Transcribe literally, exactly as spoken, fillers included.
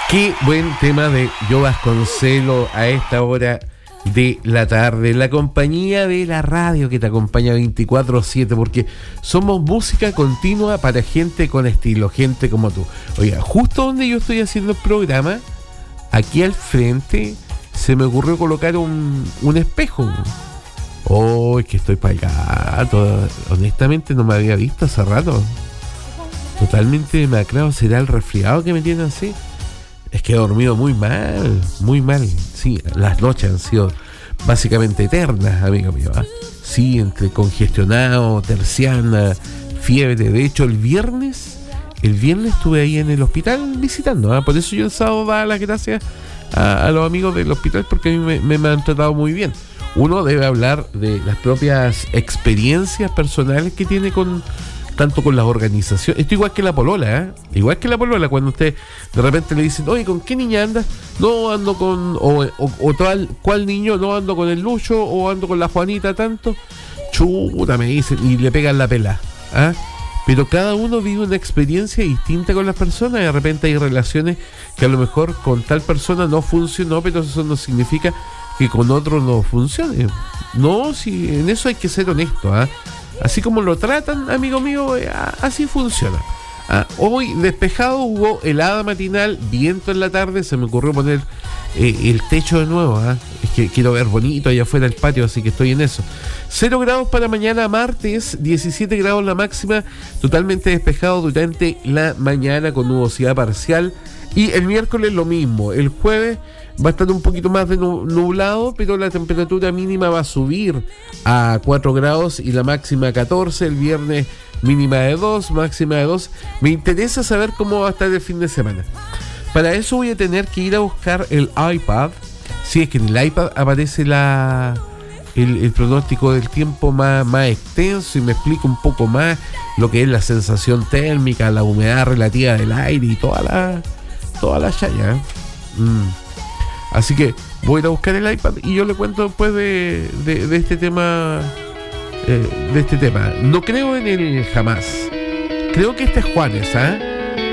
Qué buen tema de Joe Vasconcelos a esta hora de la tarde. La compañía de la radio que te acompaña veinticuatro siete, porque somos música continua para gente con estilo, gente como tú. Oiga, justo donde yo estoy haciendo el programa, aquí al frente, se me ocurrió colocar un, un espejo. Oh, es que estoy para el gato. Honestamente no me había visto hace rato. Totalmente demacrado. ¿Será el resfriado que me tiene así? Es que he dormido muy mal, muy mal. Sí, las noches han sido básicamente eternas, amigo mío. ¿eh? Sí, entre congestionado, terciana, fiebre. De hecho, el viernes, el viernes estuve ahí en el hospital visitando. ¿eh? Por eso yo el sábado daba las gracias a, a los amigos del hospital, porque a mí me, me, me han tratado muy bien. Uno debe hablar de las propias experiencias personales que tiene con... tanto con las organizaciones. Esto igual que la polola, ¿eh? Igual que la polola, cuando usted de repente le dicen, oye, ¿con qué niña andas? No, ando con... O, o, o tal, ¿cuál niño? No, ando con el Lucho, o ando con la Juanita tanto. Chuta, me dicen, y le pegan la pela. ¿ah? Pero cada uno vive una experiencia distinta con las personas, y de repente hay relaciones que a lo mejor con tal persona no funcionó, pero eso no significa que con otro no funcione. No, si en eso hay que ser honesto, ¿ah? Así como lo tratan, amigo mío, eh, así funciona. Ah, hoy despejado, hubo helada matinal, viento en la tarde, se me ocurrió poner eh, el techo de nuevo. ¿ah? Es que quiero ver bonito allá afuera del patio, así que estoy en eso. Cero grados para mañana martes, diecisiete grados la máxima, totalmente despejado durante la mañana con nubosidad parcial. Y el miércoles lo mismo, el jueves va a estar un poquito más de nublado, pero la temperatura mínima va a subir a cuatro grados y la máxima a catorce. El viernes mínima de dos, máxima de dos. Me interesa saber cómo va a estar el fin de semana. Para eso voy a tener que ir a buscar el iPad. Si es que en el iPad aparece la el, el pronóstico del tiempo más, más extenso y me explica un poco más lo que es la sensación térmica, la humedad relativa del aire y toda la, toda la chaya. ¿eh? Mm. Así que voy a ir a buscar el iPad y yo le cuento después de, de, de este tema. Eh, de este tema. No creo en el jamás. Creo que este es Juanes, ¿ah? ¿eh?